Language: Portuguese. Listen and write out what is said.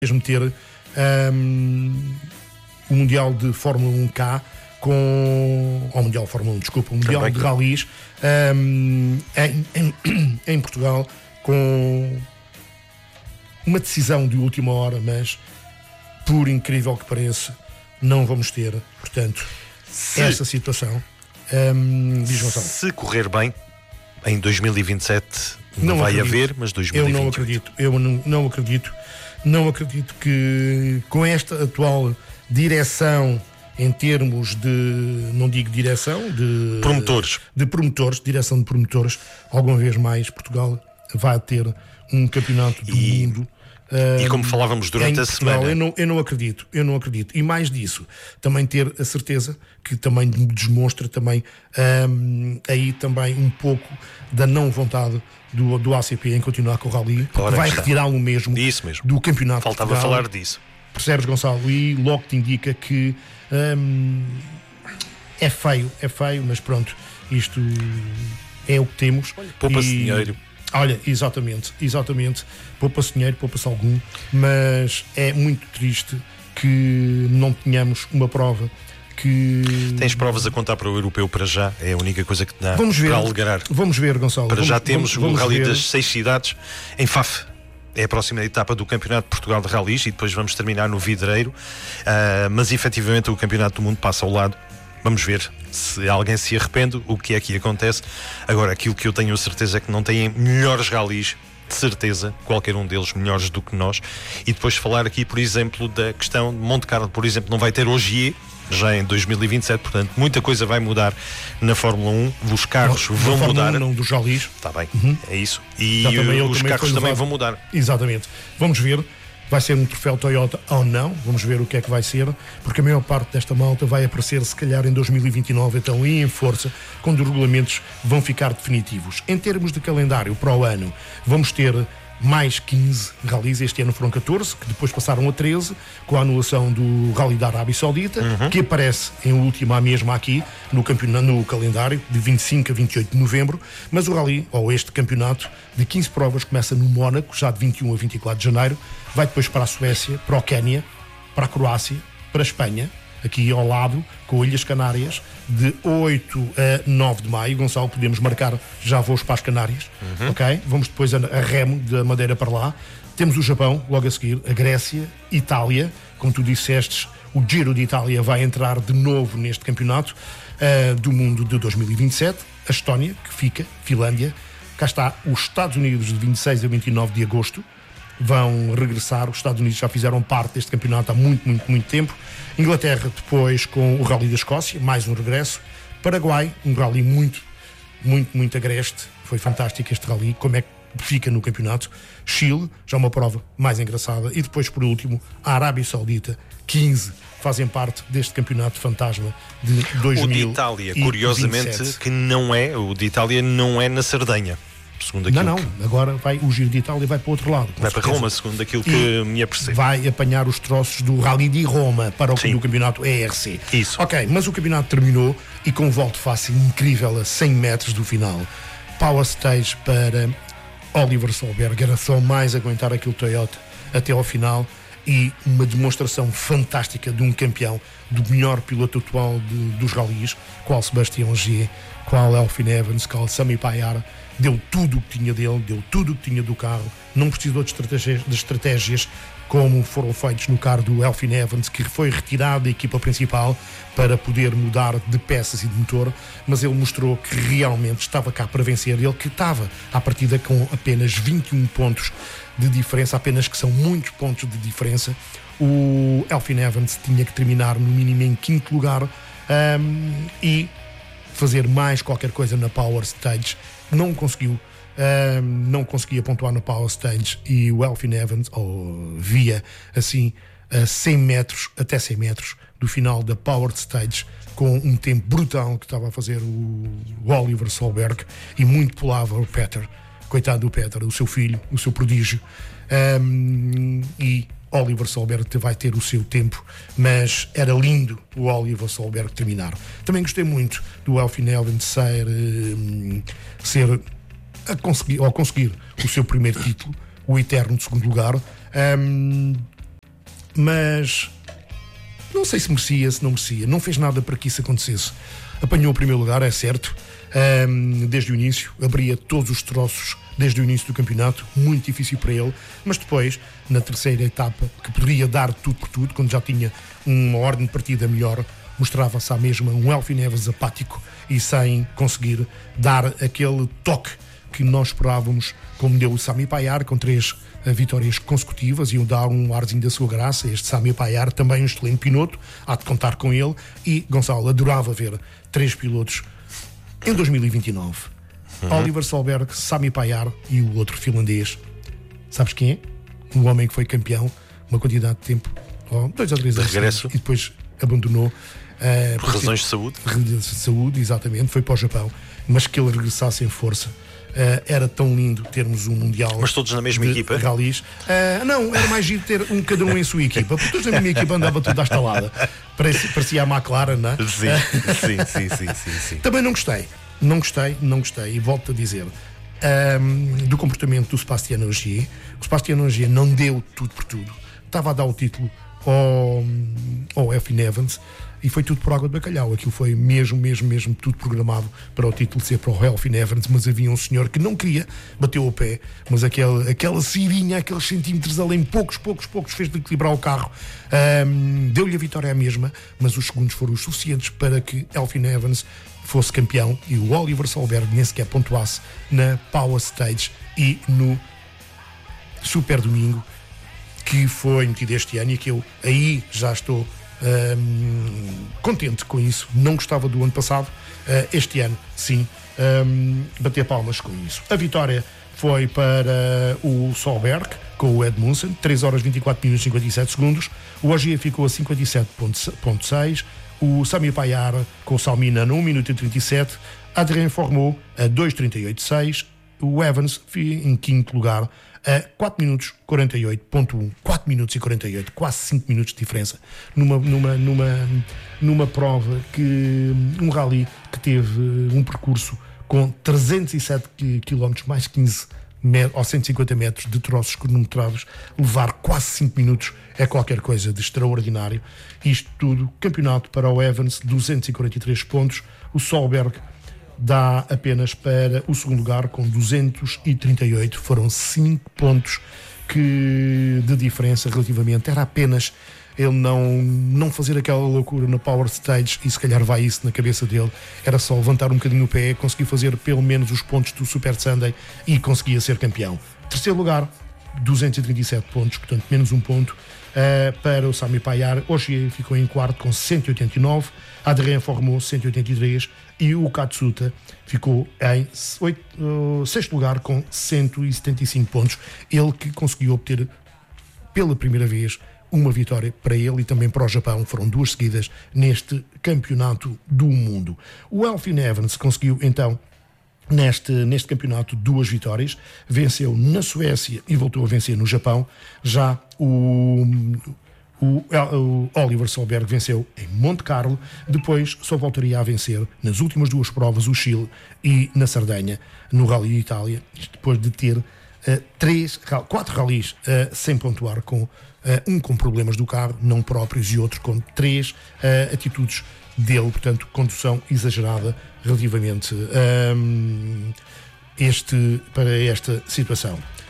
mesmo ter o Mundial de Fórmula 1K o Mundial de Fórmula 1, desculpa, o Mundial de Rallys em Portugal, com uma decisão de última hora, mas por incrível que pareça não vamos ter, portanto, essa situação. Diz Gonçalo. Se correr bem, em 2027 não vai haver, mas 2028. Eu não acredito que com esta atual direção, em termos de, não digo direção, de promotores, direção de promotores, alguma vez mais Portugal vai ter um campeonato do mundo. E como falávamos durante a semana, eu não acredito. E mais disso, também ter a certeza que também demonstra também aí também um pouco da não vontade do ACP em continuar com o Rally, porque vai retirá-lo mesmo do campeonato. Faltava falar disso. Percebes, Gonçalo? E logo te indica que é feio, mas pronto, isto é o que temos. Poupa-se dinheiro. Olha, exatamente, poupa-se dinheiro, poupa-se algum, mas é muito triste que não tenhamos uma prova que... Tens provas a contar para o europeu para já, é a única coisa que te dá para alegrar. Vamos ver, Gonçalo. Para já temos o Rally das 6 cidades em Faf. É a próxima etapa do Campeonato de Portugal de Rallys e depois vamos terminar no Vidreiro, mas efetivamente o Campeonato do Mundo passa ao lado. Vamos ver se alguém se arrepende, o que é que acontece. Agora, aquilo que eu tenho certeza é que não têm melhores rallies, de certeza, qualquer um deles melhores do que nós. E depois falar aqui, por exemplo, da questão de Monte Carlo, por exemplo, não vai ter Ogier já em 2027, portanto, muita coisa vai mudar na Fórmula 1. Os carros vão mudar. Não dos rallies. Está bem, é isso. E os carros também vão mudar. Exatamente. Vamos ver. Vai ser um troféu Toyota ou não? Vamos ver o que é que vai ser, porque a maior parte desta malta vai aparecer se calhar em 2029, então e em força, quando os regulamentos vão ficar definitivos. Em termos de calendário para o ano, vamos ter mais 15 rallies. Este ano foram 14, que depois passaram a 13, com a anulação do Rally da Arábia Saudita, que aparece em última mesma aqui no calendário, de 25 a 28 de novembro, mas o Rally, ou este campeonato, de 15 provas, começa no Mónaco, já de 21 a 24 de janeiro, vai depois para a Suécia, para o Quénia, para a Croácia, para a Espanha, aqui ao lado, com Ilhas Canárias, de 8 a 9 de maio. Gonçalo, podemos marcar já voos para as Canárias, ok? Vamos depois a Remo, da Madeira para lá. Temos o Japão, logo a seguir, a Grécia, Itália, como tu disseste, o Giro de Itália vai entrar de novo neste campeonato do mundo de 2027, a Estónia, que fica, Finlândia, cá está os Estados Unidos de 26 a 29 de agosto, vão regressar. Os Estados Unidos já fizeram parte deste campeonato há muito tempo. Inglaterra depois com o Rally da Escócia, mais um regresso. Paraguai, um rally muito agreste, foi fantástico este rally, como é que fica no campeonato. Chile, já uma prova mais engraçada. E depois, por último, a Arábia Saudita, 15 fazem parte deste campeonato fantasma de 2027. O de Itália, curiosamente, que não é, o de Itália não é na Sardenha. Não, agora o Giro de Itália vai para o outro lado. Vai para Roma, segundo aquilo que me apercebo. Vai apanhar os troços do Rally de Roma para o campeonato ERC. Isso. Ok, mas o campeonato terminou e com um volte-face incrível a 100 metros do final. Power Stage para Oliver Solberg. Era só mais aguentar aquele Toyota até ao final e uma demonstração fantástica de um campeão, do melhor piloto atual dos rallies, qual Sebastian Ogier, qual Elfyn Evans, qual Sami Payar. Deu tudo o que tinha dele, deu tudo o que tinha do carro, não precisou de estratégias como foram feitos no carro do Elfyn Evans, que foi retirado da equipa principal para poder mudar de peças e de motor, mas ele mostrou que realmente estava cá para vencer. Ele que estava à partida com apenas 21 pontos de diferença, apenas que são muitos pontos de diferença. O Elfyn Evans tinha que terminar no mínimo em 5º lugar e fazer mais qualquer coisa na Power Stage. Não conseguiu, não conseguia pontuar na Power Stage e o Elfyn Evans via assim a 100 metros, até 100 metros do final da Power Stage, com um tempo brutal que estava a fazer o Oliver Solberg, e muito pulava o Peter, coitado do Peter, o seu filho, o seu prodígio, e Oliver Solberg vai ter o seu tempo, mas era lindo o Oliver Solberg terminar. Também gostei muito do Elfyn Evans conseguir o seu primeiro título, o eterno de segundo lugar. mas não sei se merecia, se não merecia. Não fez nada para que isso acontecesse. Apanhou o primeiro lugar, é certo, desde o início, abria todos os troços desde o início do campeonato, muito difícil para ele, mas depois, na terceira etapa, que poderia dar tudo por tudo, quando já tinha uma ordem de partida melhor, mostrava-se à mesma um Elfyn Evans apático e sem conseguir dar aquele toque que nós esperávamos, como deu o Sami Payar, com 3 vitórias consecutivas, iam dar um arzinho da sua graça. Este Sami Payar, também um excelente piloto, há de contar com ele. E Gonçalo, adorava ver 3 pilotos em 2029. Oliver Solberg, Sami Payar e o outro finlandês. Sabes quem é? Um homem que foi campeão uma quantidade de tempo, 2 ou 3 anos, regresso. E depois abandonou. Por razões de saúde? De saúde, exatamente, foi para o Japão. Mas que ele regressasse em força. Era tão lindo termos um Mundial. Mas todos na mesma equipa? Rallies. Não, era mais giro ter cada um em sua equipa, porque todos na minha equipa andava tudo à estalada. Parecia a McLaren, não é? Sim. Também não gostei, e volto a dizer, do comportamento do Sébastien Ogier. O Sébastien Ogier não deu tudo por tudo. Estava a dar o título ao Elfyn Evans e foi tudo por água de bacalhau. Aquilo foi mesmo tudo programado para o título ser para o Elfyn Evans, mas havia um senhor que não queria, bateu o pé, mas aquela cirinha, aqueles centímetros ali em poucos fez-lhe equilibrar o carro. Deu-lhe a vitória à mesma, mas os segundos foram os suficientes para que Elfyn Evans fosse campeão e o Oliver Solberg nem sequer pontuasse na Power Stage e no Super Domingo, que foi metido este ano, e que eu aí já estou contente com isso. Não gostava do ano passado, este ano sim, bater palmas com isso. A vitória foi para o Solberg com o Edmundsen, 3 horas 24 minutos e 57 segundos. O Ogier ficou a 57.6, o Sami Payar com o Salmina no 1 minuto e 37, Adrien Fourmeau a 2:38.6, o Evans em quinto lugar a 4 minutos 48.1, 4 minutos e 48, quase 5 minutos de diferença numa prova um rally que teve um percurso com 307 km mais 15 ou 150 metros de troços cronometrados. Levar quase 5 minutos é qualquer coisa de extraordinário. Isto tudo, campeonato para o Evans, 243 pontos. O Solberg dá apenas para o segundo lugar com 238. Foram 5 pontos de diferença relativamente. Era apenas ele não fazer aquela loucura na Power Stage, e se calhar vai isso na cabeça dele. Era só levantar um bocadinho o pé, conseguir fazer pelo menos os pontos do Super Sunday e conseguia ser campeão. Terceiro lugar, 237 pontos, portanto menos um ponto para o Sami Payar. Ogier ficou em quarto com 189, Adrien Fourmeau 183 e o Katsuta ficou em sexto lugar com 175 pontos. Ele que conseguiu obter pela primeira vez uma vitória para ele e também para o Japão. Foram 2 seguidas neste campeonato do mundo. O Elfyn Evans conseguiu então neste campeonato 2 vitórias, venceu na Suécia e voltou a vencer no Japão. Já o Oliver Solberg venceu em Monte Carlo, depois só voltaria a vencer nas últimas 2 provas, o Chile e na Sardenha, no Rally de Itália, depois de ter 4 rallies sem pontuar, com um com problemas do carro não próprios e outro com 3 atitudes dele, portanto condução exagerada relativamente para esta situação.